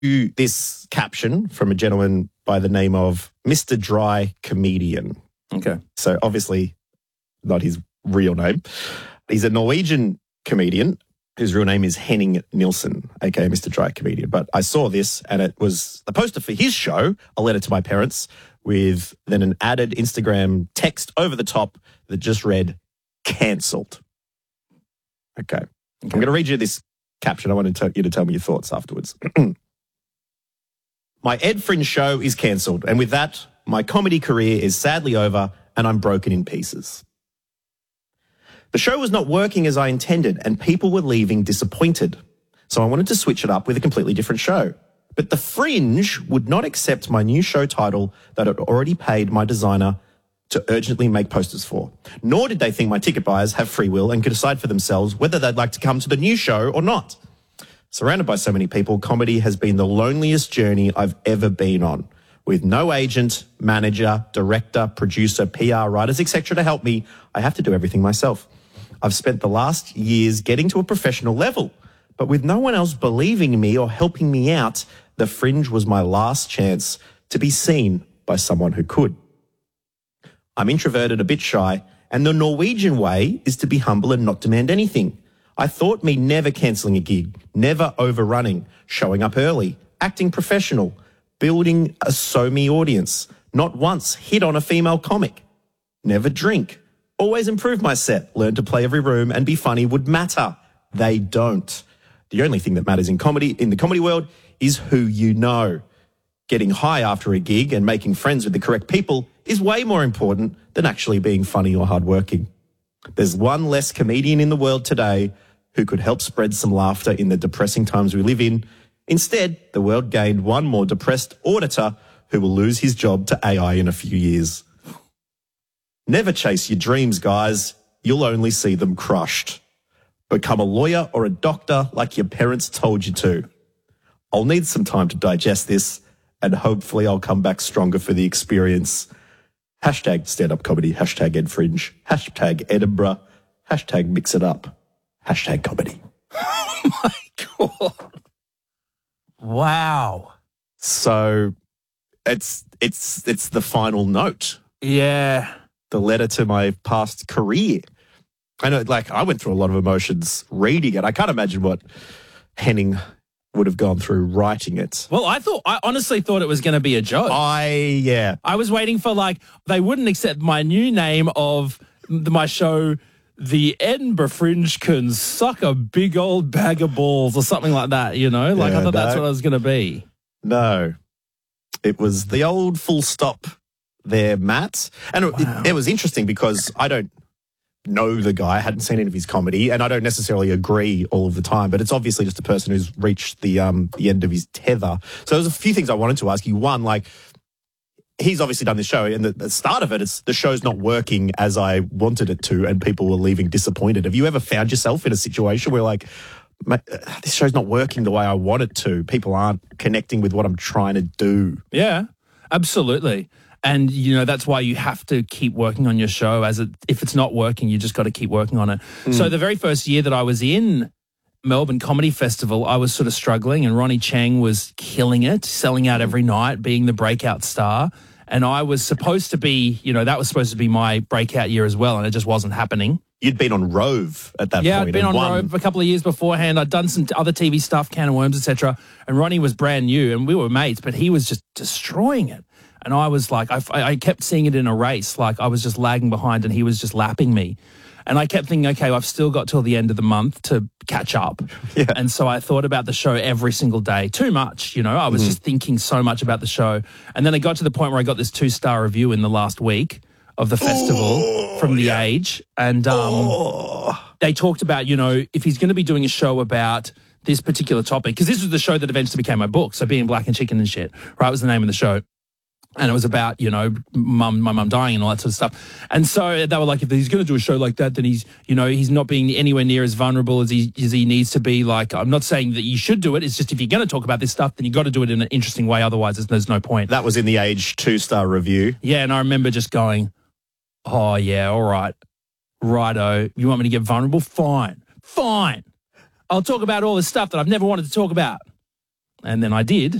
this caption from a gentleman by the name of Mr. Dry Comedian. Okay. So obviously not his real name. He's a Norwegian comedian whose real name is Henning Nilsson, aka Mr. Dry Comedian. But I saw this and it was the poster for his show, A Letter to My Parents, with then an added Instagram text over the top that just read, cancelled. Okay. I'm going to read you this caption. I want you to tell me your thoughts afterwards. My Ed Fringe show is cancelled, and with that, my comedy career is sadly over and I'm broken in pieces. The show was not working as I intended and people were leaving disappointed. So I wanted to switch it up with a completely different show. But the Fringe would not accept my new show title that had already paid my designer to urgently make posters for. Nor did they think my ticket buyers have free will and could decide for themselves whether they'd like to come to the new show or not. Surrounded by so many people, comedy has been the loneliest journey I've ever been on. With no agent, manager, director, producer, PR, writers, etc. to help me, I have to do everything myself. I've spent the last years getting to a professional level, but with no one else believing in me or helping me out, the Fringe was my last chance to be seen by someone who could. I'm introverted, a bit shy, and the Norwegian way is to be humble and not demand anything. I thought me never cancelling a gig, never overrunning, showing up early, acting professional, building a so-me audience, not once hit on a female comic, never drink, always improve my set, learn to play every room and be funny would matter. They don't. The only thing that matters in the comedy world is who you know. Getting high after a gig and making friends with the correct people is way more important than actually being funny or hardworking. There's one less comedian in the world today who could help spread some laughter in the depressing times we live in. Instead, the world gained one more depressed auditor who will lose his job to AI in a few years. Never chase your dreams, guys. You'll only see them crushed. Become a lawyer or a doctor like your parents told you to. I'll need some time to digest this, and hopefully I'll come back stronger for the experience. Hashtag stand-up comedy, hashtag Ed Fringe, hashtag Edinburgh, hashtag mix it up, hashtag comedy. Oh my God. Wow. So it's the final note. Yeah. The letter to my past career. I know, I went through a lot of emotions reading it. I can't imagine what Henning would have gone through writing it. Well, I honestly thought it was going to be a joke. I was waiting for they wouldn't accept my new name of my show, The Edinburgh Fringe Can Suck a Big Old Bag of Balls or something like that, I thought that's what it was going to be. No. It was the old full stop there, Matt. And it was interesting because I don't know the guy, I hadn't seen any of his comedy, and I don't necessarily agree all of the time, but it's obviously just a person who's reached the end of his tether. So there's a few things I wanted to ask you. One, he's obviously done this show, and the start of it is the show's not working as I wanted it to, and people were leaving disappointed. Have you ever found yourself in a situation where this show's not working the way I want it to? People aren't connecting with what I'm trying to do. Yeah, absolutely. And, that's why you have to keep working on your show. If it's not working, you just got to keep working on it. So the very first year that I was in Melbourne Comedy Festival, I was sort of struggling, and Ronnie Chang was killing it, selling out every night, being the breakout star. And I was supposed to be, that was supposed to be my breakout year as well, and it just wasn't happening. You'd been on Rove at that point. Yeah, I'd been on Rove a couple of years beforehand. I'd done some other TV stuff, Can of Worms, etc. And Ronnie was brand new, and we were mates, but he was just destroying it. And I was I kept seeing it in a race, I was just lagging behind and he was just lapping me. And I kept thinking, okay, I've still got till the end of the month to catch up. Yeah. And so I thought about the show every single day. Too much, I was just thinking so much about the show. And then it got to the point where I got this 2-star review in the last week of the festival from The Age. And they talked about, if he's going to be doing a show about this particular topic, because this was the show that eventually became my book, so Being Black and Chicken and Shit, right, was the name of the show. And it was about, my mum dying and all that sort of stuff. And so they were like, if he's going to do a show like that, then he's not being anywhere near as vulnerable as he needs to be. I'm not saying that you should do it. It's just if you're going to talk about this stuff, then you've got to do it in an interesting way. Otherwise, there's no point. That was in The Age 2-star review. Yeah, and I remember just going, oh, yeah, all right. Righto. You want me to get vulnerable? Fine. I'll talk about all this stuff that I've never wanted to talk about. And then I did.